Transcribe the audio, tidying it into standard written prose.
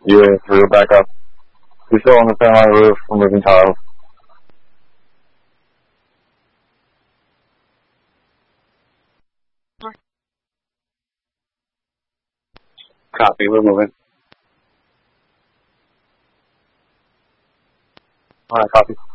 Yeah, we're back up. We're still on the semi roof. We're moving tiles. Copy, we're moving. Alright, copy.